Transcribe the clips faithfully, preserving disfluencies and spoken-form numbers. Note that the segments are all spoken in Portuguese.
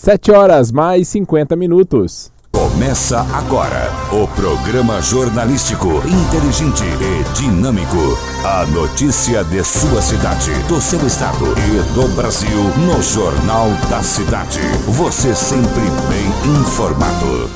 sete horas mais cinquenta minutos. Começa agora o programa jornalístico inteligente e dinâmico. A notícia de sua cidade, do seu estado e do Brasil no Jornal da Cidade. Você sempre bem informado.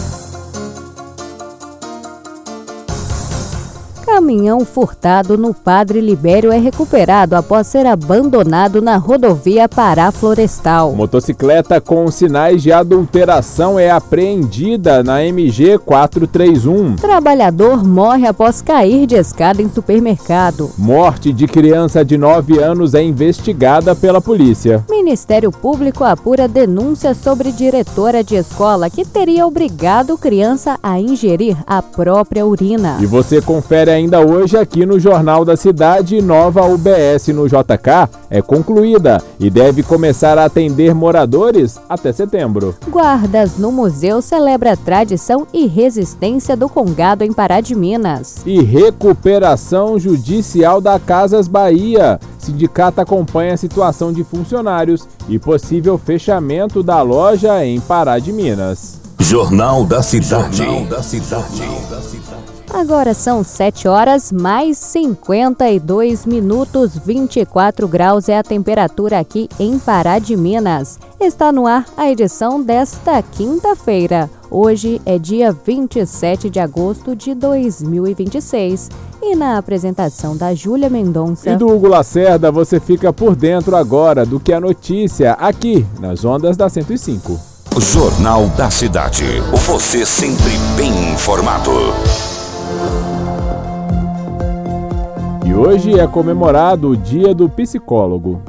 Caminhão furtado no Padre Libério é recuperado após ser abandonado na rodovia Pará Florestal. Motocicleta com sinais de adulteração é apreendida na M G quatrocentos e trinta e um. Trabalhador morre após cair de escada em supermercado. Morte de criança de nove anos é investigada pela polícia. Ministério Público apura denúncia sobre diretora de escola que teria obrigado criança a ingerir a própria urina. E você confere ainda hoje aqui no Jornal da Cidade, nova U B S no J K é concluída e deve começar a atender moradores até setembro. Guardas no museu celebra a tradição e resistência do Congado em Pará de Minas. E recuperação judicial da Casas Bahia. Sindicato acompanha a situação de funcionários e possível fechamento da loja em Pará de Minas. Jornal da Cidade. Jornal da Cidade. Agora são sete horas mais cinquenta e dois minutos, vinte e quatro graus é a temperatura aqui em Pará de Minas. Está no ar a edição desta quinta-feira. Hoje é dia vinte e sete de agosto de dois mil e vinte e seis. E na apresentação da Júlia Mendonça e do Hugo Lacerda, você fica por dentro agora do que é notícia aqui nas ondas da cento e cinco. Jornal da Cidade. Você sempre bem informado. E hoje é comemorado o Dia do Psicólogo.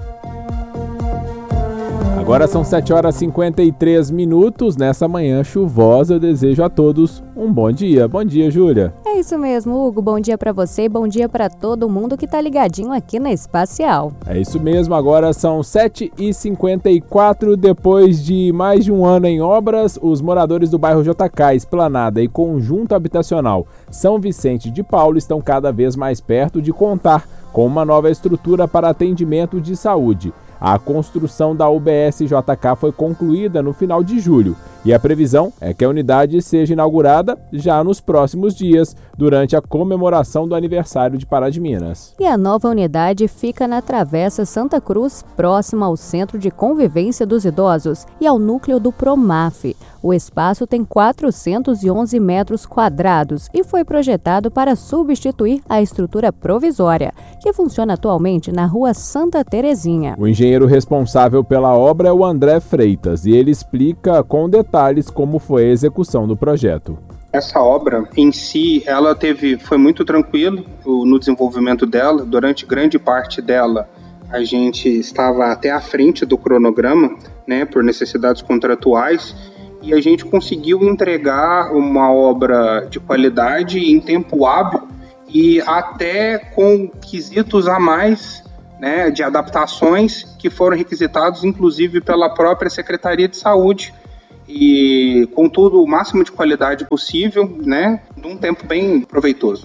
Agora são sete horas e cinquenta e três minutos. Nessa manhã chuvosa, eu desejo a todos um bom dia. Bom dia, Júlia. É isso mesmo, Hugo. Bom dia para você e bom dia para todo mundo que tá ligadinho aqui na Espacial. É isso mesmo. Agora são sete e cinquenta e quatro. Depois de mais de um ano em obras, os moradores do bairro J K, Esplanada e Conjunto Habitacional São Vicente de Paulo estão cada vez mais perto de contar com uma nova estrutura para atendimento de saúde. A construção da U B S J K foi concluída no final de julho e a previsão é que a unidade seja inaugurada já nos próximos dias, durante a comemoração do aniversário de Pará de Minas. E a nova unidade fica na Travessa Santa Cruz, próxima ao Centro de Convivência dos Idosos e ao núcleo do Promaf. O espaço tem quatrocentos e onze metros quadrados e foi projetado para substituir a estrutura provisória, que funciona atualmente na Rua Santa Terezinha. O engenheiro responsável pela obra é o André Freitas e ele explica com detalhes como foi a execução do projeto. Essa obra em si, ela teve, foi muito tranquilo no desenvolvimento dela. Durante grande parte dela, a gente estava até à frente do cronograma, né, por necessidades contratuais, e a gente conseguiu entregar uma obra de qualidade em tempo hábil e até com quesitos a mais, né, de adaptações que foram requisitados, inclusive pela própria Secretaria de Saúde, e com tudo o máximo de qualidade possível, né, num tempo bem proveitoso.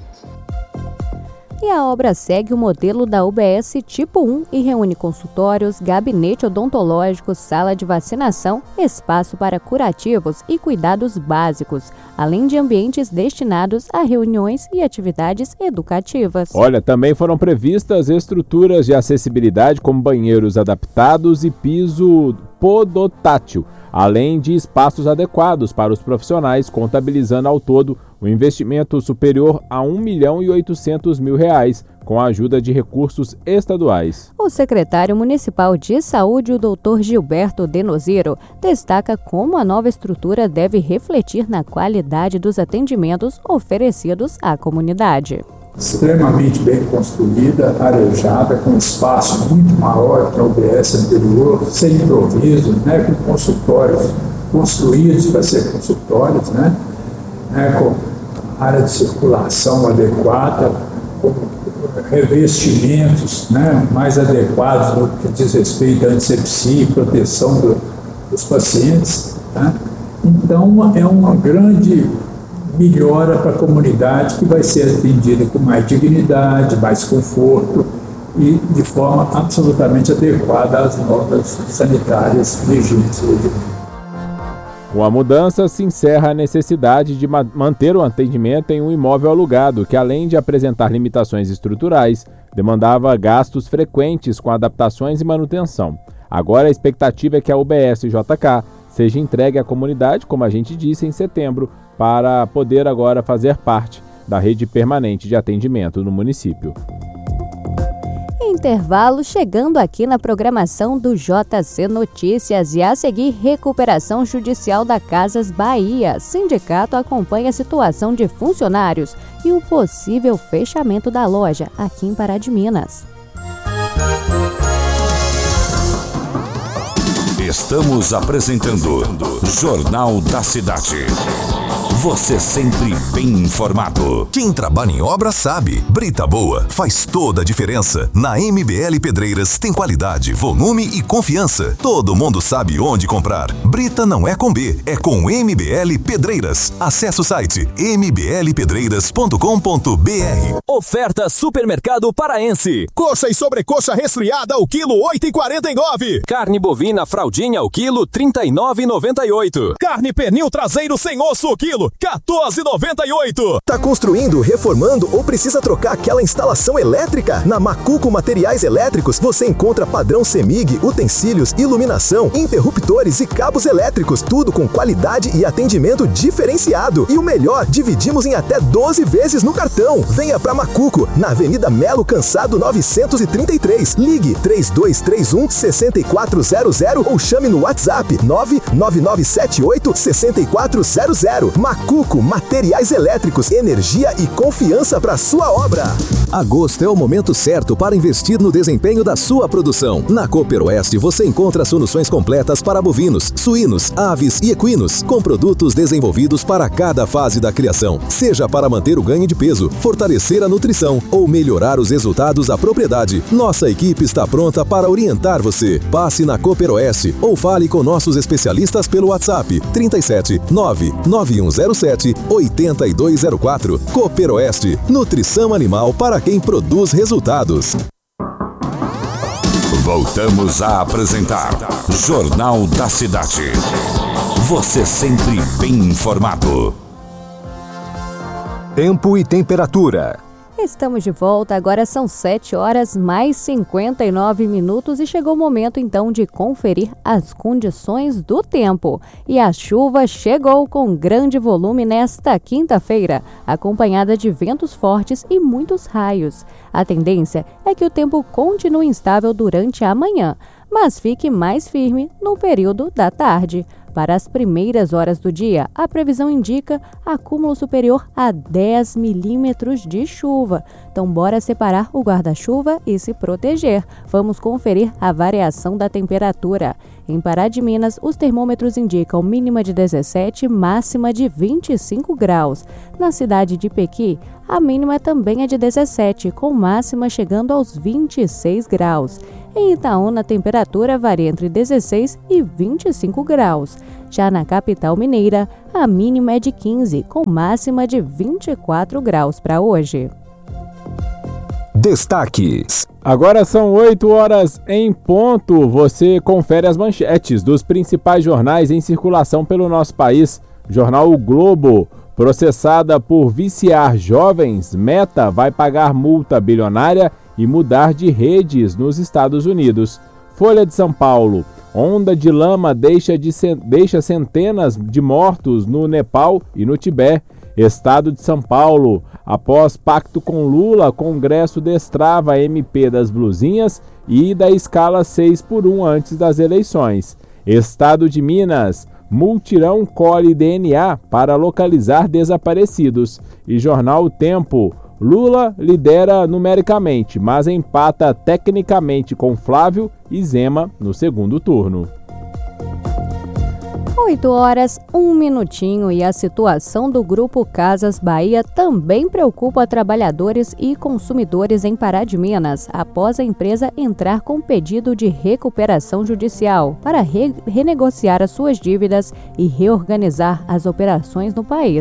E a obra segue o modelo da U B S tipo um e reúne consultórios, gabinete odontológico, sala de vacinação, espaço para curativos e cuidados básicos, além de ambientes destinados a reuniões e atividades educativas. Olha, também foram previstas estruturas de acessibilidade como banheiros adaptados e piso podotátil, além de espaços adequados para os profissionais, contabilizando ao todo um investimento superior a um milhão e oitocentos mil reais, com a ajuda de recursos estaduais. O secretário municipal de saúde, o doutor Gilberto Denoziro, destaca como a nova estrutura deve refletir na qualidade dos atendimentos oferecidos à comunidade. Extremamente bem construída, arejada, com espaço muito maior que a U B S anterior, sem improvisos, né, com consultórios construídos para ser consultórios, né, né, com área de circulação adequada, com revestimentos, né, mais adequados no que diz respeito à antisepsia e proteção do, dos pacientes. Né. Então, é uma grande melhora para a comunidade que vai ser atendida com mais dignidade, mais conforto e de forma absolutamente adequada às normas sanitárias vigentes hoje. Com a mudança, se encerra a necessidade de ma- manter o atendimento em um imóvel alugado, que além de apresentar limitações estruturais, demandava gastos frequentes com adaptações e manutenção. Agora a expectativa é que a U B S J K seja entregue à comunidade, como a gente disse, em setembro, para poder agora fazer parte da rede permanente de atendimento no município. Intervalo chegando aqui na programação do J C Notícias e a seguir recuperação judicial da Casas Bahia. Sindicato acompanha a situação de funcionários e o possível fechamento da loja aqui em Pará de Minas. Estamos apresentando Jornal da Cidade. Você sempre bem informado. Quem trabalha em obra sabe. Brita boa faz toda a diferença. Na M B L Pedreiras tem qualidade, volume e confiança. Todo mundo sabe onde comprar. Brita não é com B, é com M B L Pedreiras. Acesse o site m b l pedreiras ponto com ponto b r. Oferta Supermercado Paraense. Coxa e sobrecoxa resfriada ao quilo oito e quarenta e nove. Carne bovina fraldinha ao quilo trinta e nove e noventa e oito. Carne pernil traseiro sem osso o quilo quatorze e noventa e oito. Tá construindo, reformando ou precisa trocar aquela instalação elétrica? Na Macuco Materiais Elétricos você encontra padrão CEMIG, utensílios, iluminação, interruptores e cabos elétricos, tudo com qualidade e atendimento diferenciado. E o melhor, dividimos em até doze vezes no cartão. Venha pra Macuco, na Avenida Melo Cansado novecentos e trinta e três. Ligue três dois três um, seis quatro zero zero ou chame no WhatsApp nove nove nove sete oito, seis quatro zero zero. Macuco Materiais Elétricos, energia e confiança para sua obra. Agosto é o momento certo para investir no desempenho da sua produção. Na Cooper Oeste você encontra soluções completas para bovinos, suínos, aves e equinos, com produtos desenvolvidos para cada fase da criação, seja para manter o ganho de peso, fortalecer a nutrição ou melhorar os resultados da propriedade. Nossa equipe está pronta para orientar você. Passe na Cooper Oeste ou fale com nossos especialistas pelo WhatsApp trinta e sete, nove nove um zero sete, oito dois zero quatro. Cooper Oeste, nutrição animal para quem produz resultados. Voltamos a apresentar Jornal da Cidade. Você sempre bem informado. Tempo e temperatura. Estamos de volta, agora são sete horas mais cinquenta e nove minutos e chegou o momento então de conferir as condições do tempo. E a chuva chegou com grande volume nesta quinta-feira, acompanhada de ventos fortes e muitos raios. A tendência é que o tempo continue instável durante a manhã, mas fique mais firme no período da tarde. Para as primeiras horas do dia, a previsão indica acúmulo superior a dez milímetros de chuva. Então, bora separar o guarda-chuva e se proteger. Vamos conferir a variação da temperatura. Em Pará de Minas, os termômetros indicam mínima de dezessete, máxima de vinte e cinco graus. Na cidade de Pequi, a mínima também é de dezessete, com máxima chegando aos vinte e seis graus. Em Itaúna, a temperatura varia entre dezesseis e vinte e cinco graus. Já na capital mineira, a mínima é de quinze, com máxima de vinte e quatro graus para hoje. Destaques. Agora são oito horas em ponto. Você confere as manchetes dos principais jornais em circulação pelo nosso país. Jornal O Globo. Processada por viciar jovens, Meta vai pagar multa bilionária e mudar de redes nos Estados Unidos. Folha de São Paulo. Onda de lama deixa, de, deixa centenas de mortos no Nepal e no Tibete. Estado de São Paulo. Após pacto com Lula, Congresso destrava a M P das blusinhas e da escala seis por um antes das eleições. Estado de Minas. Multirão colhe D N A para localizar desaparecidos. E Jornal O Tempo. Lula lidera numericamente, mas empata tecnicamente com Flávio e Zema no segundo turno. oito horas, um minutinho e a situação do Grupo Casas Bahia também preocupa trabalhadores e consumidores em Pará de Minas, após a empresa entrar com pedido de recuperação judicial para re- renegociar as suas dívidas e reorganizar as operações no país.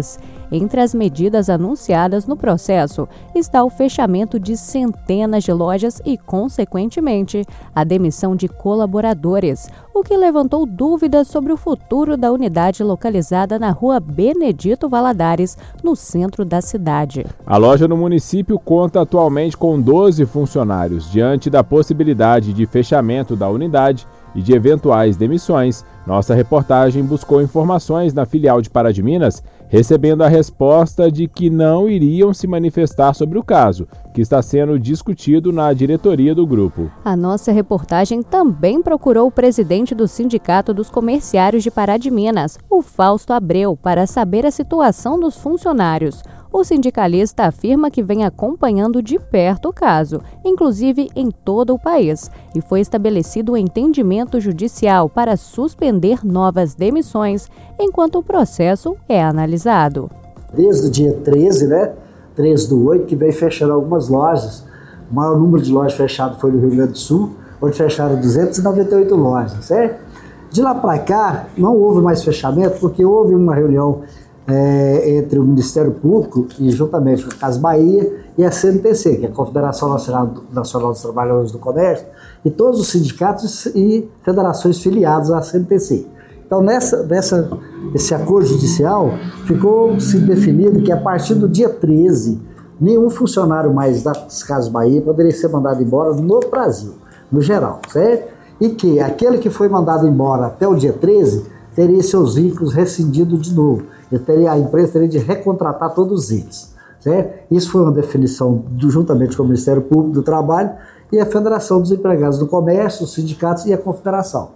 Entre as medidas anunciadas no processo está o fechamento de centenas de lojas e, consequentemente, a demissão de colaboradores, o que levantou dúvidas sobre o futuro da unidade localizada na rua Benedito Valadares, no centro da cidade. A loja no município conta atualmente com doze funcionários. Diante da possibilidade de fechamento da unidade e de eventuais demissões, nossa reportagem buscou informações na filial de Pará de Minas, recebendo a resposta de que não iriam se manifestar sobre o caso, que está sendo discutido na diretoria do grupo. A nossa reportagem também procurou o presidente do Sindicato dos Comerciários de Pará de Minas, o Fausto Abreu, para saber a situação dos funcionários. O sindicalista afirma que vem acompanhando de perto o caso, inclusive em todo o país, e foi estabelecido um entendimento judicial para suspender novas demissões enquanto o processo é analisado. Desde o dia treze, né, treze do oito, que veio fechando algumas lojas. O maior número de lojas fechadas foi no Rio Grande do Sul, onde fecharam duzentas e noventa e oito lojas, certo? De lá para cá, não houve mais fechamento, porque houve uma reunião É, entre o Ministério Público e juntamente com a Casas Bahia e a C N T C, que é a Confederação Nacional, Nacional dos Trabalhadores do Comércio, e todos os sindicatos e federações filiadas à C N T C. Então, nessa, nessa, esse acordo judicial, ficou se definido que a partir do dia treze, nenhum funcionário mais das Casas Bahia poderia ser mandado embora no Brasil, no geral, certo? E que aquele que foi mandado embora até o dia treze teria seus vínculos rescindidos de novo. Ele teria, a empresa teria de recontratar todos eles, certo? Isso foi uma definição do, juntamente com o Ministério Público do Trabalho e a Federação dos Empregados do Comércio, os sindicatos e a Confederação.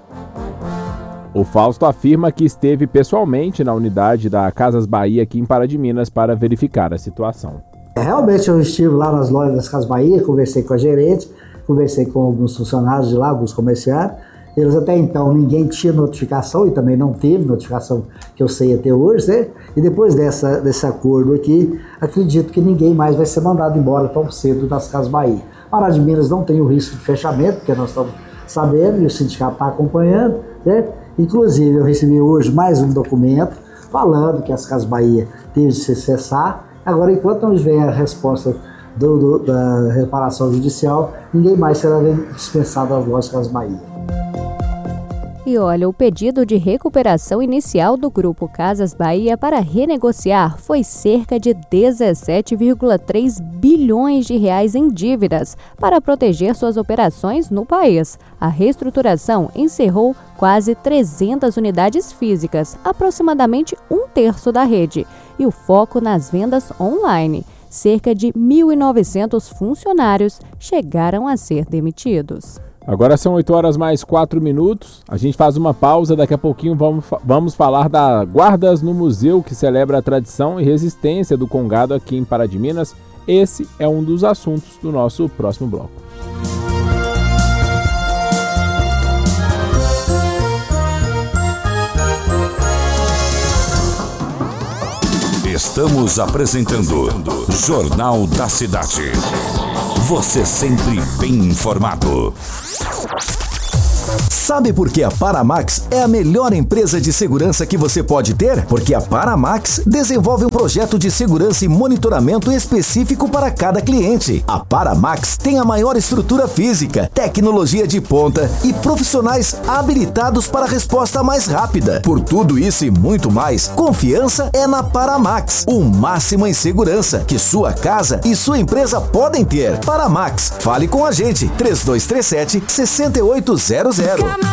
O Fausto afirma que esteve pessoalmente na unidade da Casas Bahia aqui em Pará de Minas para verificar a situação. Realmente eu estive lá nas lojas das Casas Bahia, conversei com a gerente, conversei com alguns funcionários de lá, alguns comerciários. Eles até então, ninguém tinha notificação e também não teve notificação que eu sei até hoje, né? E depois dessa, desse acordo aqui, acredito que ninguém mais vai ser mandado embora tão cedo das Casas Bahia. Pará de Minas não tem o risco de fechamento, porque nós estamos sabendo e o sindicato está acompanhando, né? Inclusive, eu recebi hoje mais um documento falando que as Casas Bahia teve de se cessar. Agora, enquanto não vem a resposta do, do, da reparação judicial, ninguém mais será dispensado às lojas Casas Bahia. E olha, o pedido de recuperação inicial do Grupo Casas Bahia para renegociar foi cerca de dezessete vírgula três bilhões de reais em dívidas para proteger suas operações no país. A reestruturação encerrou quase trezentas unidades físicas, aproximadamente um terço da rede, e o foco nas vendas online. Cerca de mil e novecentos funcionários chegaram a ser demitidos. Agora são oito horas mais quatro minutos, a gente faz uma pausa, daqui a pouquinho vamos, vamos falar da Guardas no Museu, que celebra a tradição e resistência do Congado aqui em Pará de Minas. Esse é um dos assuntos do nosso próximo bloco. Estamos apresentando Jornal da Cidade. Você sempre bem informado. Sabe por que a Paramax é a melhor empresa de segurança que você pode ter? Porque a Paramax desenvolve um projeto de segurança e monitoramento específico para cada cliente. A Paramax tem a maior estrutura física, tecnologia de ponta e profissionais habilitados para a resposta mais rápida. Por tudo isso e muito mais, confiança é na Paramax. O máximo em segurança que sua casa e sua empresa podem ter. Paramax, fale com a gente. três dois três sete, seis oito zero zero.